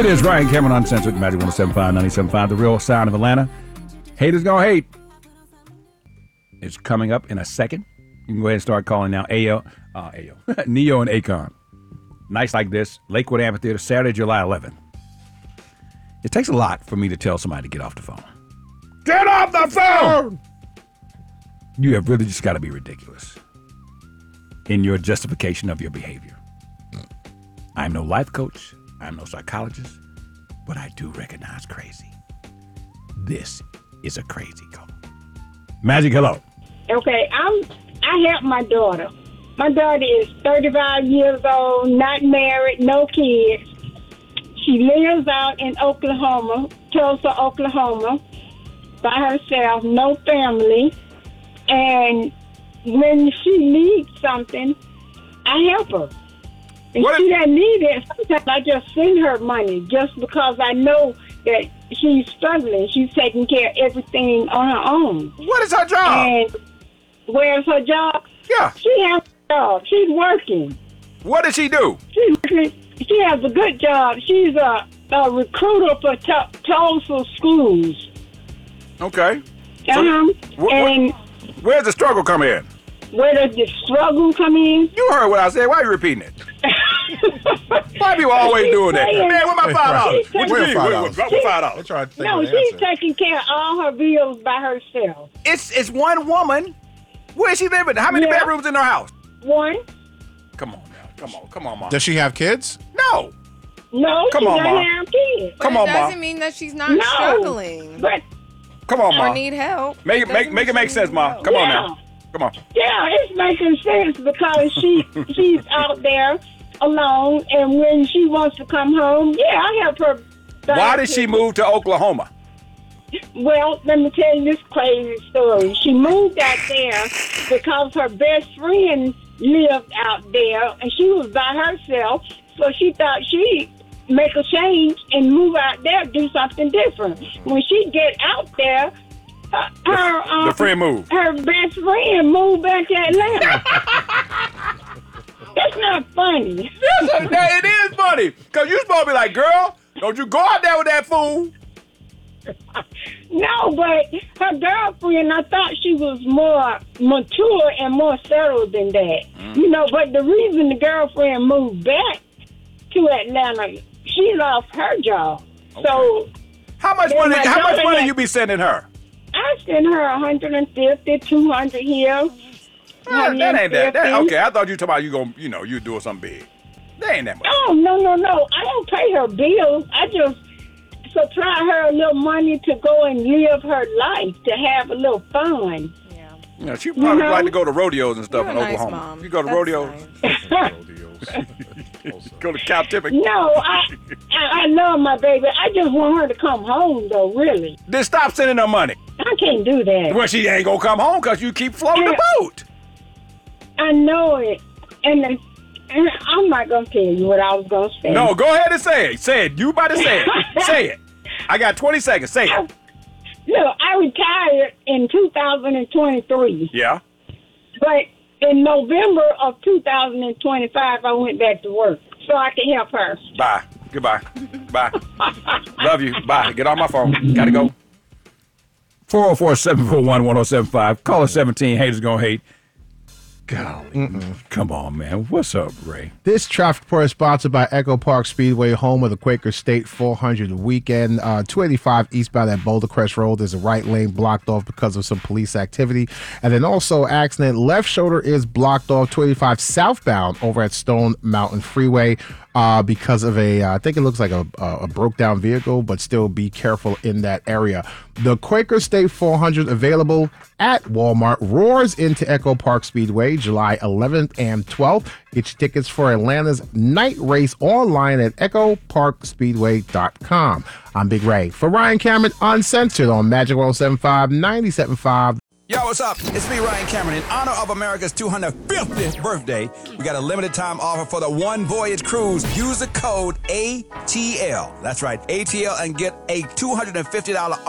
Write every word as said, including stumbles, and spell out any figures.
It is Ryan Cameron Uncensored, Magic one oh seven point five, ninety-seven point five, the real sound of Atlanta. Haters gonna hate. It's coming up in a second. You can go ahead and start calling now. A O, uh, A O, Neo and Akon. Nights like this, Lakewood Amphitheater, Saturday, July eleventh. It takes a lot for me to tell somebody to get off the phone. Get off the phone! You have really just got to be ridiculous in your justification of your behavior. I'm no life coach. I'm no psychologist. But I do recognize crazy. This is a crazy call. Magic, hello. Okay, I'm. I help my daughter. My daughter is thirty-five years old, not married, no kids. She lives out in Oklahoma, Tulsa, Oklahoma, by herself, no family. And when she needs something, I help her. And What she if- doesn't need it. Sometimes I just send her money just because I know that she's struggling. She's taking care of everything on her own. What is her job? And where's her job? Yeah. She has a job. She's working. What does she do? She's working. She has a good job. She's a, a recruiter for t- Tulsa schools. Okay. Um, wh- wh- and Where's the struggle come in? where does the struggle come in? You heard what I said. Why are you repeating it? Why people always She's doing that? saying- Man, where my five dollars? She's What you saying- mean? five Where- dollars? where- Drop five They dollars. try to think No, of the she's answer. taking care of all her bills by herself. It's it's one woman. Where is she living? How many Yeah. bedrooms in her house? One, Come on now. Come on. Come on, mom. Does she have kids? No. no, Come she on, doesn't Ma. have kids. But Come it on, doesn't Mom. mean that she's not No, struggling but Come on, or mom. need help. Make it Doesn't make mean make it she make needs sense, mom. help. Come on Yeah. now. Come on. yeah, it's making sense because she she's out there alone, and when she wants to come home, yeah, I help her. Why did she move to Oklahoma? Well, let me tell you this crazy story. She moved out there because her best friend lived out there, and she was by herself, so she thought she'd make a change and move out there, do something different. When she get out there, uh, her um, The friend moved. her best friend moved back to Atlanta. That's not funny. Yes, it is funny. Because you supposed to be like, girl, don't you go out there with that fool. No, but her girlfriend, I thought she was more mature and more settled than that. Mm. You know, but the reason the girlfriend moved back to Atlanta, she lost her job. So How much Then money? my How much daughter money had- you be sending her? I sent her one hundred fifty, two hundred here. Ah, that ain't that. that. one hundred fifty. Okay, I thought you talking about you gonna, you know, you doing something big. That ain't that much. Oh, no, no, no. I don't pay her bills. I just supply her a little money to go and live her life, to have a little fun. Yeah. You know, she probably know? like to go to rodeos and stuff You're in a nice Oklahoma. mom. You go to That's rodeos, nice. go to Cal Tipping. No, I, I I love my baby. I just want her to come home, though, really. Then stop sending her money. I can't do that. Well, she ain't gonna come home because you keep floating the boat. I know it. And, the, and I'm not going to tell you what I was going to say. No, go ahead and say it. Say it. You about to say it. Say it. I got twenty seconds. Say it. Look, I retired in two thousand twenty-three. Yeah. But in November of two thousand twenty-five, I went back to work so I could help her. Bye. Goodbye. Bye. Love you. Bye. Get on my phone. Gotta go. four oh four, seven four one, one oh seven five. Call us seventeen. Haters gonna hate. Golly. Come on, man. What's up, Ray? This traffic report is sponsored by Echo Park Speedway, home of the Quaker State four hundred weekend. Uh, two eighty-five eastbound at Boulder Crest Road. There's a right lane blocked off because of some police activity. And then also accident. Left shoulder is blocked off. two eighty-five southbound over at Stone Mountain Freeway uh, because of a, uh, I think it looks like a, a, a broke down vehicle, but still be careful in that area. The Quaker State four hundred available at Walmart roars into Echo Park Speedway July eleventh and twelfth. Get your tickets for Atlanta's night race online at echo park speedway dot com. I'm Big Ray. For Ryan Cameron Uncensored on Magic one oh seven point five, ninety-seven point five. Yo, what's up? It's me, Ryan Cameron. In honor of America's two hundred fiftieth birthday, we got a limited time offer for the One Voyage Cruise. Use the code A T L. That's right, A T L, and get a two hundred fifty dollars